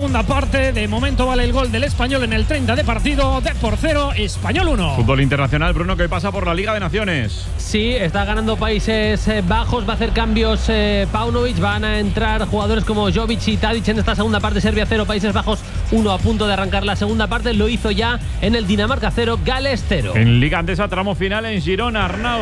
segunda parte. De momento vale el gol del Español en el 30 de partido. De por 0, Español 1. Fútbol internacional, Bruno, que pasa por la Liga de Naciones. Sí, está ganando Países Bajos. Va a hacer cambios Paunovic. Van a entrar jugadores como Jovic y Tadic en esta segunda parte. Serbia 0, Países Bajos 1, a punto de arrancar la segunda parte. Lo hizo ya en el Dinamarca 0, Gales 0. En Liga Andesa, tramo final en Girona, Arnau.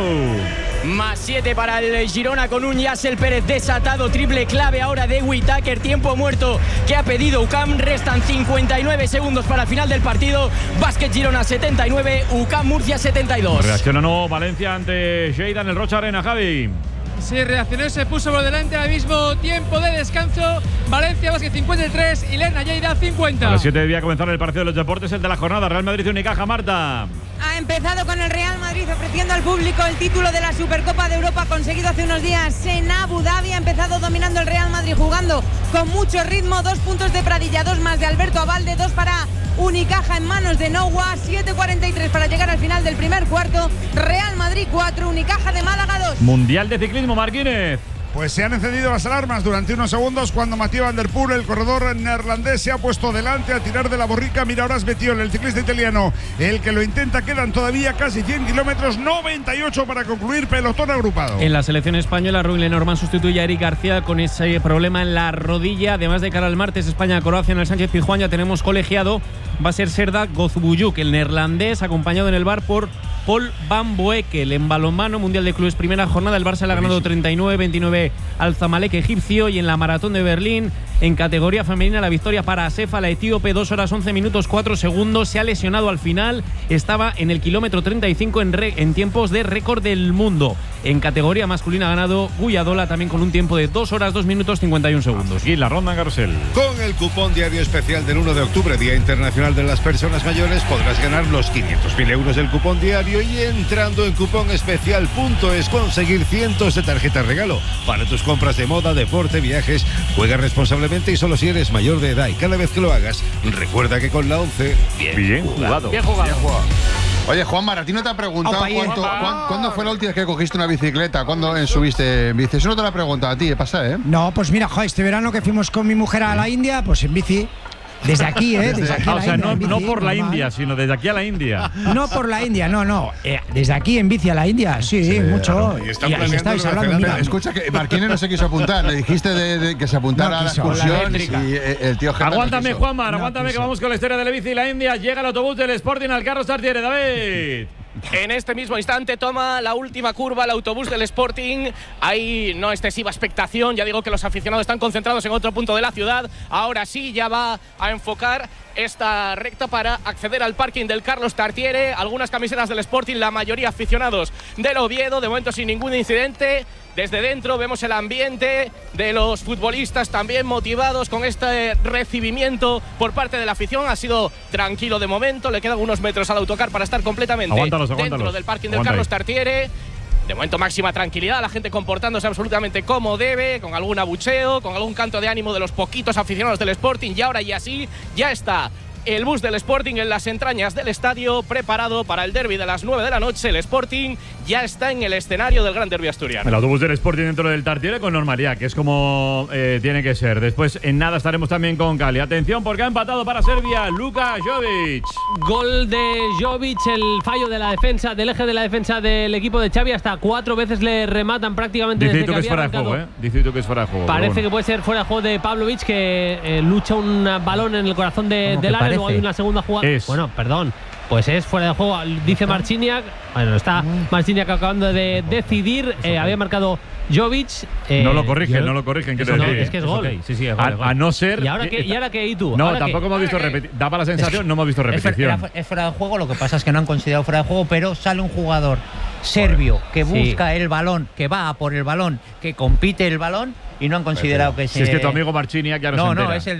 Más 7 para el Girona con un Yassel Pérez desatado. Triple clave ahora de Whittaker. Tiempo muerto que ha pedido UCAM. Restan 59 segundos para el final del partido. Básquet Girona 79, UCAM Murcia 72. Reacciona no Valencia ante Lleida en el Rocha Arena, Javi. Sí, reaccionó, se puso por delante al mismo tiempo de descanso. Valencia Básquet 53 y Lerna Lleida 50. A las 7 debía comenzar el partido de los deportes, el de la jornada. Real Madrid Unicaja, Marta. Ha empezado con el Real Madrid ofreciendo al público el título de la Supercopa de Europa conseguido hace unos días en Abu Dhabi. Ha empezado dominando el Real Madrid, jugando con mucho ritmo. 2 puntos de Pradilla, 2 más de Alberto Abalde, 2 para Unicaja en manos de Nowa. 7:43 para llegar al final del primer cuarto. Real Madrid 4, Unicaja de Málaga 2. Mundial de ciclismo, Marquínez. Pues se han encendido las alarmas durante unos segundos cuando Mathieu van der Poel, el corredor neerlandés, se ha puesto delante a tirar de la borrica. Mira ahora es Bettiol, el ciclista italiano, el que lo intenta. Quedan todavía casi 100 kilómetros, 98 para concluir, pelotón agrupado. En la selección española, Rui Lenormand sustituye a Eric García con ese problema en la rodilla. Además, de cara al martes, España-Croacia en el Sánchez Pizjuán, ya tenemos colegiado. Va a ser Serdar Gozbuyuk, el neerlandés, acompañado en el bar por Paul Van Boekel. En balonmano, Mundial de Clubes, primera jornada, el Barça le ha ganado 39-29 al Zamalek egipcio. Y en la maratón de Berlín, en categoría femenina, la victoria para Asefa, la etíope, 2 horas 11 minutos 4 segundos. Se ha lesionado al final, estaba en el kilómetro 35 en tiempos de récord del mundo. En categoría masculina ha ganado Guyadola, también con un tiempo de 2 horas 2 minutos 51 segundos. Y la ronda en Garcel. Con el cupón diario especial del 1 de octubre, Día Internacional de las Personas Mayores, podrás ganar los 500.000 euros del cupón diario y, entrando en cuponespecial.es, conseguir cientos de tarjetas regalo para tus compras de moda, deporte, viajes. Juega responsablemente y solo si eres mayor de edad, y cada vez que lo hagas, recuerda que con la 11, bien jugado. Bien jugado. Oye, Juanmar, ¿a ti no te ha preguntado cuándo fue la última vez que cogiste una bicicleta? ¿Cuándo subiste en bici? Eso no te lo ha preguntado a ti, pasa, ¿eh? No, pues mira, este verano que fuimos con mi mujer a la India, pues en bici. Desde aquí, desde aquí. O sea, no por la India, sino desde aquí a la India. No por la India, no. Desde aquí en bici a la India, sí, mucho. Y estabais hablando, mira. Escucha, que Marquínez no se quiso apuntar. Le dijiste de que se apuntara a la excursión y el tío Geta. Aguántame, Juanmar, aguántame, que vamos con la historia de la bici y la India. Llega el autobús del Sporting al Carlos Tartiere, David. En este mismo instante toma la última curva el autobús del Sporting. Hay no excesiva expectación. Ya digo que los aficionados están concentrados en otro punto de la ciudad. Ahora sí, ya va a enfocar esta recta para acceder al parking del Carlos Tartiere. Algunas camisetas del Sporting, la mayoría aficionados del Oviedo. De momento sin ningún incidente. Desde dentro vemos el ambiente de los futbolistas también motivados con este recibimiento por parte de la afición. Ha sido tranquilo de momento. Le quedan unos metros al autocar para estar completamente dentro del parking del Carlos Tartiere. De momento máxima tranquilidad, la gente comportándose absolutamente como debe, con algún abucheo, con algún canto de ánimo de los poquitos aficionados del Sporting. Y ahora ya sí, ya está el bus del Sporting en las entrañas del estadio, preparado para el derbi de las 9 de la noche. El Sporting ya está en el escenario del Gran Derbi asturiano. El autobús del Sporting dentro del Tartiere con normalidad, que es como tiene que ser. Después, en nada, estaremos también con Cali. Atención, porque ha empatado para Serbia Luka Jovic. Gol de Jovic, el fallo de la defensa, del eje de la defensa del equipo de Xavi. Hasta 4 veces le rematan prácticamente. Dice tú que es fuera de juego, Dice tú que es fuera de juego. Parece que puede ser fuera de juego de Pavlovic, que lucha un balón en el corazón del área. Luego hay una segunda jugada. Bueno, perdón. Pues es fuera de juego, dice Marciniak. Bueno, está Marciniak acabando de decidir. Había marcado Jovic. No lo corrigen, quiero decir. Es que es gol. Okay, sí, es gol. A no ser. ¿Y ahora qué? ¿Y tú? No, tampoco hemos visto repetición. Daba la sensación, no hemos visto repetición. Es fuera de juego, lo que pasa es que no han considerado fuera de juego, pero sale un jugador serbio que busca el balón, que va a por el balón, que compite el balón. Y no han considerado que si es que tu amigo Marchiniak ya no se entera. No, es el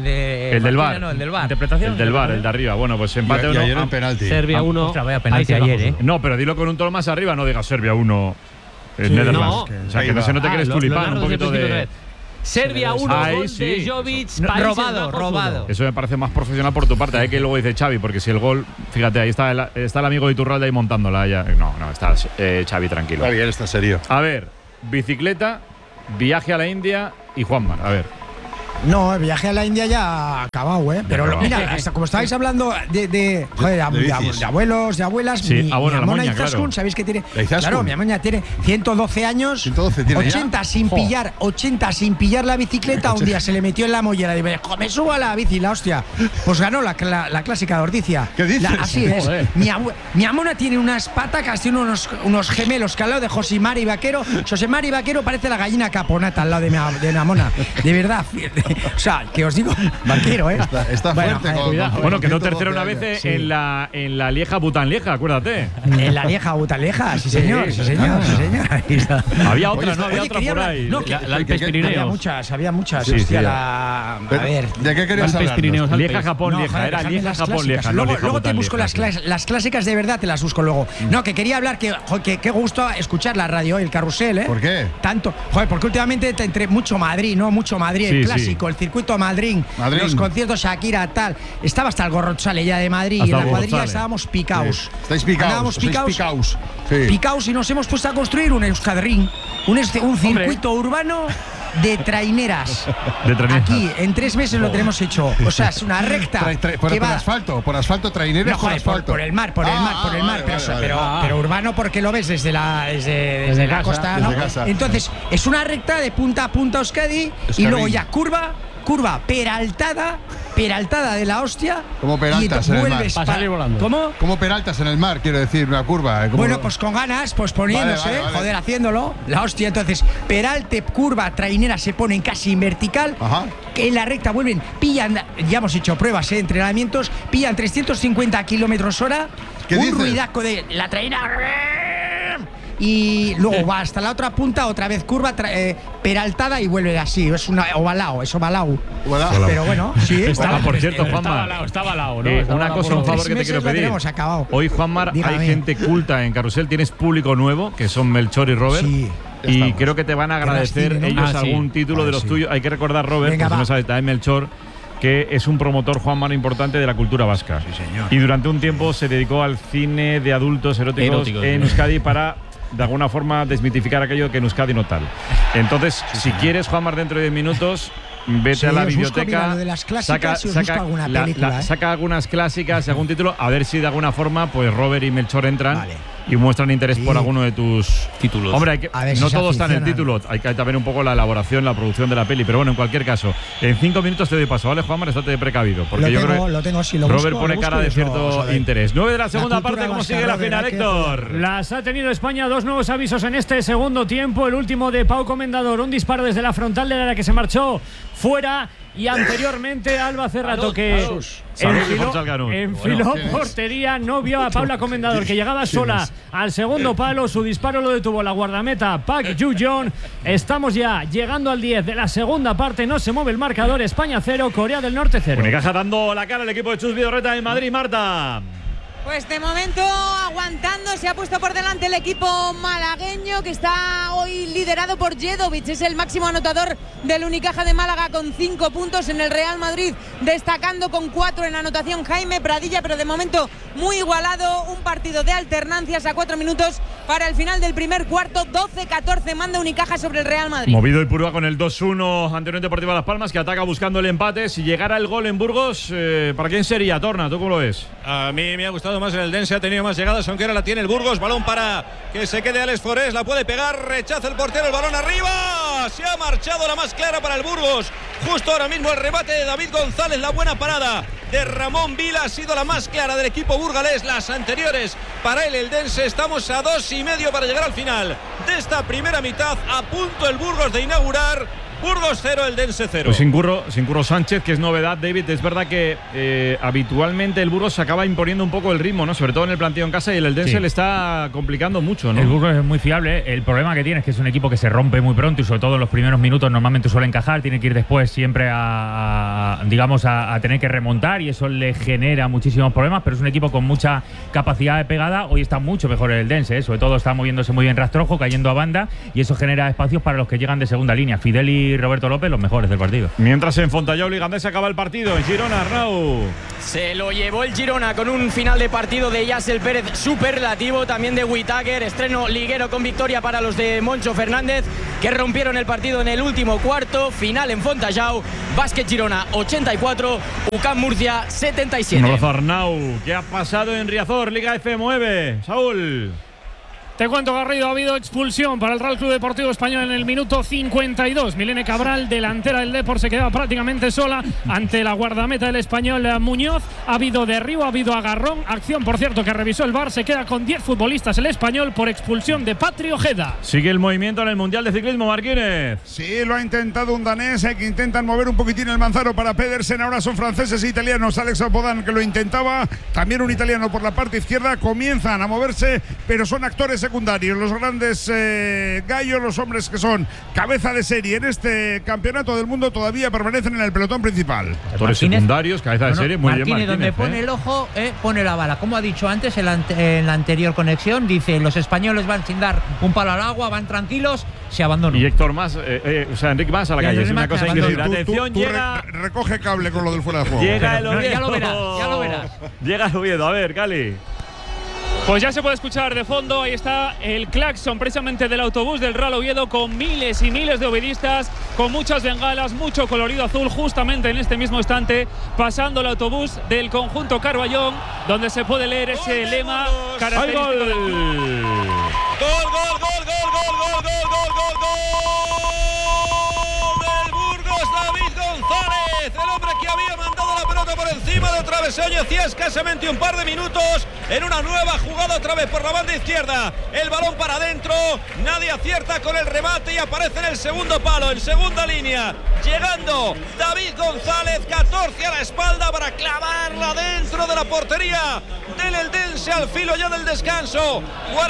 del VAR. No, el del VAR. ¿Interpretación? El del VAR, el de arriba. Bueno, pues empate 1. Y ayer un penalti. Serbia 1. Vaya penalti ayer, No, pero dilo con un tono más arriba, no digas Serbia 1. Netherlands. O sea, que no se note que eres tulipán, un poquito de. Serbia 1, gol de Jovic. Robado. Eso me parece más profesional por tu parte, que luego dice Xavi, porque si el gol, fíjate, ahí está el amigo de Iturralde ahí montándola. Ya. No, está Xavi tranquilo. Está bien, está serio. A ver, bicicleta, viaje a la India y Juanmar, a ver. No, el viaje a la India ya ha acabado, ¿eh? Pero mira, como estabais hablando de abuelos, de abuelas, mi amona Izaskun, ¿sabéis que tiene? Claro, mi amona tiene 112 años, 80 sin pillar la bicicleta. Un día se le metió en la mollera y dijo, me subo a la bici, la hostia. Pues ganó la clásica de Ordicia. ¿Qué dices? Así es. Mi amona tiene unas patacas, tiene unos gemelos que al lado de Josimari Vaquero. Josimari Vaquero parece la gallina caponata al lado de mi amona. De verdad. O sea, que os digo, Vaquero, ¿eh? Está fuerte. Bueno, quedó tercero una vez en la Lieja Bután Lieja, acuérdate. En la Lieja Bután Lieja, sí señor, sí señor. Había otra, ¿no? Había otra por ahí. La Alpes Pirineos. Había muchas. A ver, ¿de qué querías hablar? Lieja Japón Lieja, era Lieja Japón Lieja. Luego te busco las clásicas de verdad, te las busco luego. No, que quería hablar que qué gusto escuchar la radio, el carrusel, ¿eh? ¿Por qué? Tanto, porque últimamente entre mucho Madrid, ¿no? Mucho Madrid, el clásico, el circuito Madrid, los conciertos Shakira, tal. Estaba hasta el Gorrochale ya de Madrid, y en la cuadrilla estábamos picaos. Estáis picaos. Picaos y nos hemos puesto a construir un Euskadring, un circuito urbano de traineras. Aquí, en 3 meses lo tenemos hecho. O sea, es una recta. Por asfalto, traineras, no, joder, por el mar. Pero urbano porque lo ves desde la costa, ¿no? Entonces, es una recta de punta a punta Euskadi y luego ya curva peraltada de la hostia. Como peraltas en el mar. ¿Cómo? Como peraltas en el mar, quiero decir, una curva. Bueno, pues con ganas, pues poniéndose, joder, haciéndolo. La hostia, entonces, peralte, curva, trainera se ponen casi en vertical. Ajá. Que en la recta pillan, ya hemos hecho pruebas, entrenamientos, pillan 350 km/h. Un ruidaco de la trainera. Y luego va hasta la otra punta, otra vez curva, peraltada y vuelve así. Es ovalao. Pero bueno, sí. Por cierto, Juanma, está balao, ¿no? Una cosa, un favor que te quiero pedir. Hoy, Juanmar, hay gente culta en Carrusel. Tienes público nuevo, que son Melchor y Robert. Sí. Y creo que te van a agradecer ellos algún título de los tuyos. Hay que recordar, Robert, porque no sabes, también Melchor, que es un promotor, Juanma, importante de la cultura vasca. Sí, señor. Y durante un tiempo se dedicó al cine de adultos eróticos en Euskadi para, de alguna forma, desmitificar aquello que en Euskadi no tal. Entonces, si quieres, Juanma, dentro de 10 minutos, vete a la biblioteca, saca algunas clásicas y algún título, a ver si de alguna forma pues Robert y Melchor entran y muestran interés por alguno de tus títulos. Hombre, no todo está en el título, hay que también un poco la elaboración, la producción de la peli, pero bueno, en cualquier caso, en 5 minutos te doy paso, ¿vale, Juanma? Estate precavido, porque yo creo que Robert pone cara de cierto interés. 9 de la segunda parte, ¿cómo sigue la final, Héctor? Las ha tenido España, 2 nuevos avisos en este segundo tiempo, el último de Pau Comendador, un disparo desde la frontal de la que se marchó fuera, y anteriormente Alba Cerrato, que enfiló portería, no vio a Paula Comendador, que llegaba sola al segundo palo. Su disparo lo detuvo la guardameta Park Ju-yeon. Estamos ya llegando al 10 de la segunda parte, no se mueve el marcador. España 0, Corea del Norte 0. Unicaja dando la cara al equipo de Chus Vidorreta en Madrid, Marta. Pues de momento aguantando, se ha puesto por delante el equipo malagueño, que está hoy liderado por Jedovic, es el máximo anotador del Unicaja de Málaga con 5 puntos. En el Real Madrid destacando con 4 en anotación Jaime Pradilla, pero de momento muy igualado, un partido de alternancias a 4 minutos para el final del primer cuarto. 12-14 manda Unicaja sobre el Real Madrid. Movido Ipurúa con el 2-1 ante Unión Deportiva Las Palmas, que ataca buscando el empate. Si llegara el gol en Burgos, ¿para quién sería? Torna, ¿tú cómo lo ves? A mí me ha gustado más el Eldense, ha tenido más llegadas, aunque ahora la tiene el Burgos. Balón para que se quede Alex Forés, la puede pegar, rechaza el portero, el balón arriba, se ha marchado la más clara para el Burgos. Justo ahora mismo el remate de David González, la buena parada de Ramón Vila ha sido la más clara del equipo burgalés. Las anteriores para el Eldense. Estamos a 2,5 para llegar al final de esta primera mitad. A punto el Burgos de inaugurar. Burgos 0, Eldense 0. Pues sin Curro Sánchez, que es novedad, David. Es verdad que habitualmente el Burgos se acaba imponiendo un poco el ritmo, ¿no? Sobre todo en el planteo en casa, y el Eldense le está complicando mucho, ¿no? El Burgos es muy fiable. El problema que tiene es que es un equipo que se rompe muy pronto y sobre todo en los primeros minutos normalmente suele encajar. Tiene que ir después siempre a tener que remontar y eso le genera muchísimos problemas, pero es un equipo con mucha capacidad de pegada. Hoy está mucho mejor el Eldense, ¿eh? Sobre todo está moviéndose muy bien Rastrojo, cayendo a banda, y eso genera espacios para los que llegan de segunda línea. Fidel y y Roberto López, los mejores del partido. Mientras en Fontallao Ligandés acaba el partido, en Girona, Arnau. Se lo llevó el Girona con un final de partido de Yassel Pérez superlativo, también de Whittaker, estreno liguero con victoria para los de Moncho Fernández, que rompieron el partido en el último cuarto. Final en Fontallao, Básquet Girona 84, UCAM Murcia 77. Un abrazo, Arnau. ¿Qué ha pasado en Riazor, Liga F9? Saúl. Te cuento, Garrido, ha habido expulsión para el Real Club Deportivo Español en el minuto 52. Milene Cabral, delantera del Depor, se quedaba prácticamente sola ante la guardameta del Español Muñoz. Ha habido derribo, ha habido agarrón. Acción, por cierto, que revisó el VAR. Se queda con 10 futbolistas el Español por expulsión de Patri Ojeda. Sigue el movimiento en el Mundial de Ciclismo, Marquínez. Sí, lo ha intentado un danés que intentan mover un poquitín el manzano para Pedersen. Ahora son franceses e italianos. Alex Apodan, que lo intentaba. También un italiano por la parte izquierda. Comienzan a moverse, pero son actores secundarios, los grandes gallos, los hombres que son cabeza de serie en este campeonato del mundo, todavía permanecen en el pelotón principal. Actores secundarios, cabeza de serie, muy bien, Martínez. Donde pone el ojo, pone la bala. Como ha dicho antes en la anterior conexión, dice: los españoles van sin dar un palo al agua, van tranquilos, se abandonan. Y Héctor Mas, Enrique Mas a la calle, es una cosa increíble. Atención, llega. Recoge cable con lo del fuera de juego. Llega el Oviedo. Ya lo verás. Llega el Oviedo, a ver, Cali. Pues ya se puede escuchar de fondo, ahí está el claxon precisamente del autobús del Real Oviedo, con miles y miles de ovedistas, con muchas bengalas, mucho colorido azul, justamente en este mismo instante, pasando el autobús del conjunto Carballón, donde se puede leer ese lema característico. ¡Gol! ¡Gol, gol, gol, gol, gol, gol, gol, gol, gol! ¡Del Burgos, David González! El hombre que había mandado la pelota por encima del travesaño hacía escasamente un par de minutos, en una nueva jugada otra vez por la banda izquierda. El balón para adentro, nadie acierta con el remate y aparece en el segundo palo, en segunda línea. Llegando David González, 14 a la espalda para clavarla dentro de la portería del Eldense al filo ya del descanso.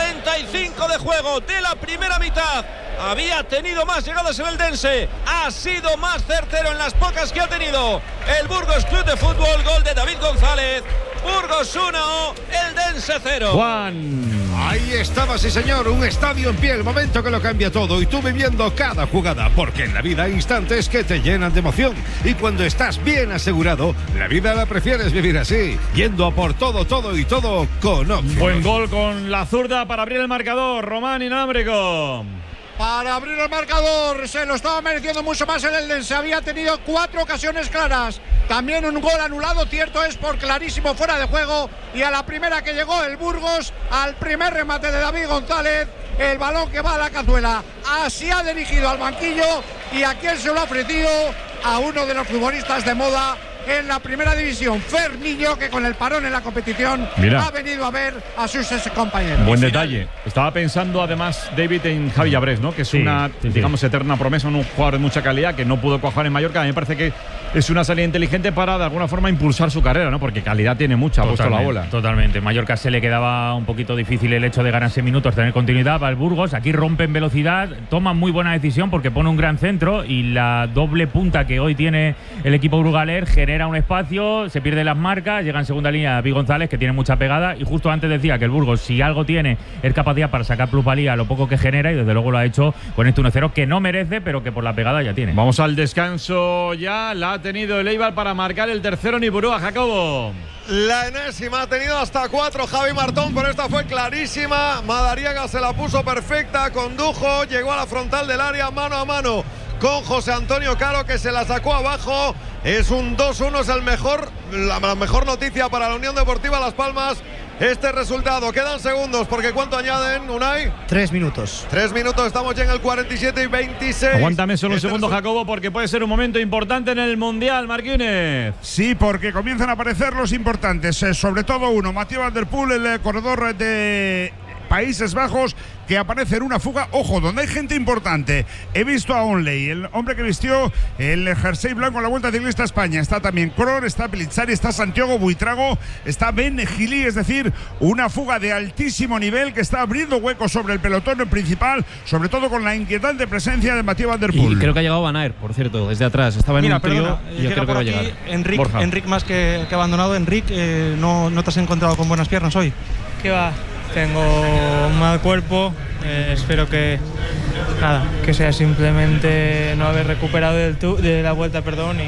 45 de juego de la primera mitad. Había tenido más llegadas el Eldense, ha sido más certero en las pocas que ha tenido el Burgos Club de Fútbol. Gol de David González. Burgos 1, Eldense 0. Juan. Ahí estaba, sí señor, un estadio en pie, el momento que lo cambia todo, y tú viviendo cada jugada, porque en la vida hay instantes que te llenan de emoción, y cuando estás bien asegurado, la vida la prefieres vivir así, yendo a por todo, todo y todo con Opción. Buen gol con la zurda para abrir el marcador, Román Inalámbrico. Para abrir el marcador, se lo estaba mereciendo mucho más el Eldense. Había tenido 4 ocasiones claras. También un gol anulado, cierto es, por clarísimo fuera de juego. Y a la primera que llegó el Burgos, al primer remate de David González, el balón que va a la cazuela. Así ha dirigido al banquillo. ¿Y a quién se lo ha ofrecido? A uno de los futbolistas de moda en la primera división, Fer Niño, que con el parón en la competición ha venido a ver a sus compañeros. Buen detalle. Estaba pensando además David en Javi Llabrés, ¿no? Que es una, digamos, eterna promesa, un jugador de mucha calidad que no pudo cuajar en Mallorca. A mí me parece que es una salida inteligente para de alguna forma impulsar su carrera, ¿no? Porque calidad tiene mucha, ha puesto la bola. Totalmente. Mallorca se le quedaba un poquito difícil el hecho de ganarse minutos, tener continuidad. Para el Burgos, aquí rompen velocidad, toman muy buena decisión porque pone un gran centro y la doble punta que hoy tiene el equipo burgaler genera un espacio, se pierden las marcas, llega en segunda línea David González, que tiene mucha pegada, y justo antes decía que el Burgos, si algo tiene, es capacidad para sacar plusvalía a lo poco que genera, y desde luego lo ha hecho con este 1-0 que no merece, pero que por la pegada ya tiene. Vamos al descanso ya, la ha tenido el Eibar para marcar el tercero en Ipurúa, Jacobo. La enésima, ha tenido hasta 4 Javi Martón, pero esta fue clarísima. Madariaga se la puso perfecta, condujo, llegó a la frontal del área mano a mano con José Antonio Caro, que se la sacó abajo. Es un 2-1, es la mejor noticia para la Unión Deportiva Las Palmas. Este resultado, quedan segundos, porque ¿cuánto añaden, Unai? 3 minutos. 3 minutos, estamos ya en el 47 y 26. Aguántame solo un segundo, Jacobo, porque puede ser un momento importante en el Mundial, Marquínez. Sí, porque comienzan a aparecer los importantes, sobre todo uno, Mathieu Van der Poel, el corredor de Países Bajos, que aparece en una fuga, ojo, donde hay gente importante. He visto a Onley, el hombre que vistió el jersey blanco en la Vuelta Ciclista a España. Está también Krohn, está Pelizzari, está Santiago Buitrago, está Ben Gili, es decir, una fuga de altísimo nivel que está abriendo huecos sobre el pelotón principal, sobre todo con la inquietante presencia de Mathieu Van der Poel. Y creo que ha llegado Van Aert, por cierto, desde atrás. Estaba en un trío y yo creo que va a llegar. Enric más que abandonado. Enric, ¿no te has encontrado con buenas piernas hoy? ¿Qué va? Tengo un mal cuerpo, espero que nada, que sea simplemente no haber recuperado de la vuelta,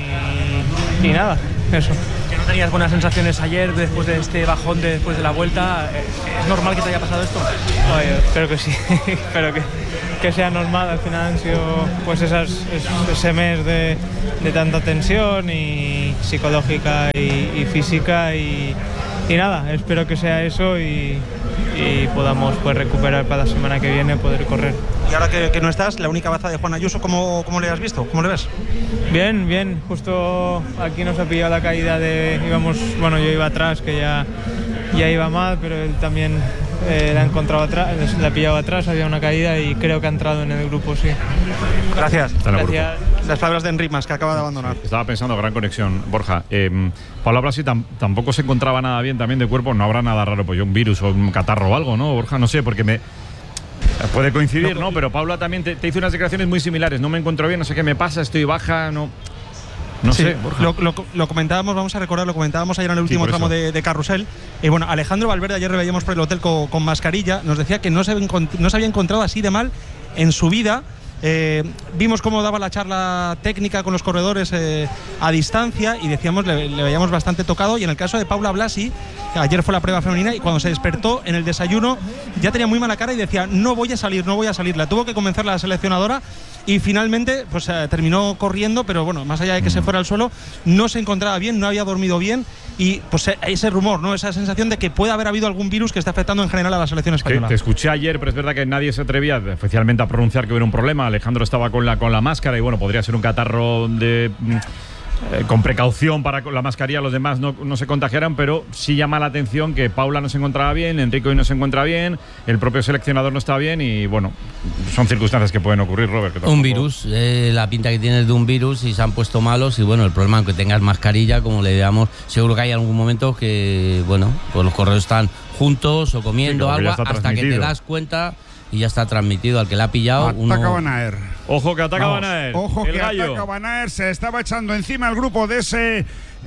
y nada, eso. ¿Que no tenías buenas sensaciones ayer después de este bajón después de la vuelta? ¿Es normal que te haya pasado esto? Oye, espero que sí, espero que sea normal. Al final han sido pues ese mes de tanta tensión y psicológica y física y nada, espero que sea eso y podamos pues recuperar para la semana que viene, poder correr. Y ahora que no estás, la única baza de Juan Ayuso, ¿cómo le has visto? ¿Cómo le ves? Bien, justo aquí nos ha pillado la caída yo iba atrás, que ya iba mal, pero él también la ha encontrado atrás, la ha pillado atrás, había una caída y creo que ha entrado en el grupo, sí. Gracias. Gracias. Las palabras de Enric, que acaba de abandonar. Estaba pensando, gran conexión, Borja. Pablo Blasi tampoco se encontraba nada bien también de cuerpo, no habrá nada raro, pues un virus o un catarro o algo, ¿no, Borja? No sé, porque puede coincidir, ¿no? Pero Paula también te hizo unas declaraciones muy similares. No me encuentro bien, no sé qué me pasa, estoy baja, no sé, Borja. Lo comentábamos, vamos a recordar, lo comentábamos ayer en el último tramo de Carrusel. Bueno, Alejandro Valverde, ayer le veíamos por el hotel con mascarilla, nos decía que no se había encontrado así de mal en su vida. Vimos cómo daba la charla técnica con los corredores a distancia y decíamos, le veíamos bastante tocado. Y en el caso de Paula Blasi, ayer fue la prueba femenina y cuando se despertó en el desayuno ya tenía muy mala cara y decía no voy a salir. La tuvo que convencer la seleccionadora y finalmente pues terminó corriendo, pero bueno, más allá de que se fuera al suelo, no se encontraba bien, no había dormido bien y pues ese rumor, ¿no? Esa sensación de que puede haber habido algún virus que está afectando en general a la selección española. Te escuché ayer, pero es verdad que nadie se atrevía oficialmente a pronunciar que hubiera un problema. Alejandro estaba con la máscara y bueno, podría ser un catarro con precaución para la mascarilla, los demás no se contagiaran, pero sí llama la atención que Paula no se encontraba bien, Enrique hoy no se encuentra bien, el propio seleccionador no está bien y bueno, son circunstancias que pueden ocurrir, Robert. Un virus, la pinta que tienes de un virus y se han puesto malos y bueno, el problema es que tengas mascarilla, como le digamos, seguro que hay algún momento que bueno, pues los corredores están juntos o comiendo algo hasta que te das cuenta y ya está transmitido al que le ha pillado. Ataca Van Aert. Ojo que ataca Van Aert. Ojo que ataca Van Aert. Se estaba echando encima el grupo de ese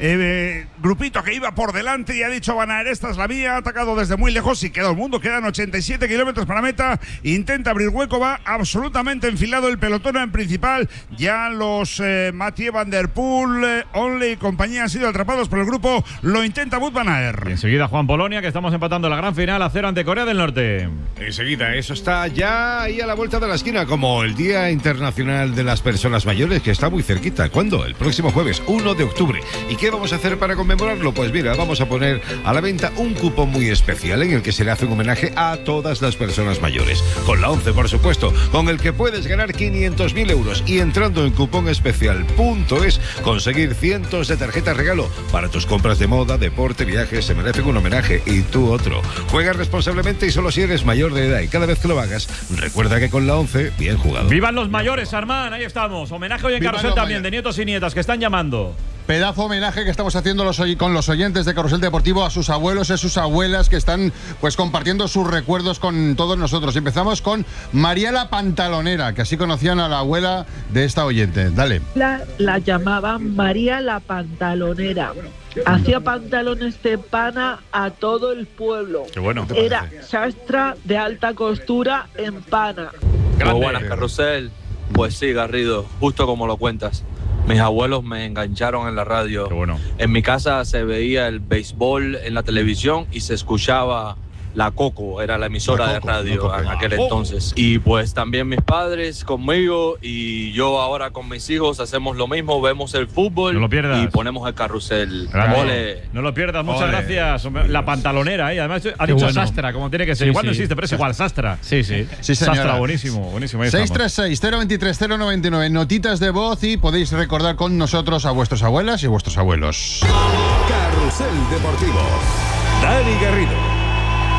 grupito que iba por delante y ha dicho Van Aert, esta es la mía. Ha atacado desde muy lejos y queda el mundo. Quedan 87 kilómetros para meta. Intenta abrir hueco. Va absolutamente enfilado el pelotón en principal. Ya los Mathieu Van Der Poel, Onley y compañía han sido atrapados por el grupo. Lo intenta Wout Van Aert. Y enseguida Juan Polonia, que estamos empatando la gran final a 0 ante Corea del Norte. Enseguida, eso está ya ahí a la vuelta de la esquina, como el Día Internacional de las Personas Mayores, que está muy cerquita. ¿Cuándo? El próximo jueves, 1 de octubre. ¿Y qué vamos a hacer para conmemorarlo? Pues mira, vamos a poner a la venta un cupón muy especial en el que se le hace un homenaje a todas las personas mayores. Con la 11, por supuesto, con el que puedes ganar 500.000 euros y entrando en cuponespecial.es conseguir cientos de tarjetas regalo para tus compras de moda, deporte, viajes. Se merecen un homenaje y tú otro. Juega responsablemente y solo si eres mayor de edad, y cada vez que lo hagas, recuerda que con la 11, bien jugado. ¡Vivan los mayores, Armán! Ahí estamos. Homenaje hoy en Carrusel también, de nietos y nietas que están llamando. Pedazo homenaje que estamos haciendo con los oyentes de Carrusel Deportivo a sus abuelos y a sus abuelas que están pues compartiendo sus recuerdos con todos nosotros. Empezamos con María la Pantalonera, que así conocían a la abuela de esta oyente. Dale. La llamaban María la Pantalonera. Hacía pantalones de pana a todo el pueblo. Qué bueno. Era sastra de alta costura en pana. Muy buenas, Carrusel. Pues sí, Garrido, justo como lo cuentas. Mis abuelos me engancharon en la radio. Qué bueno. En mi casa se veía el béisbol en la televisión y se escuchaba La Coco, era la emisora de radio en aquel entonces. Y pues también mis padres conmigo y yo ahora con mis hijos hacemos lo mismo, vemos el fútbol y ponemos el Carrusel. No lo pierdas, muchas gracias. La Pantalonera, además ha dicho sastra, como tiene que ser. Igual no existe, pero es igual, sastra. Sí, Sastra, buenísimo. 636-023-099, notitas de voz y podéis recordar con nosotros a vuestras abuelas y vuestros abuelos. Carrusel Deportivo. Dani Garrido.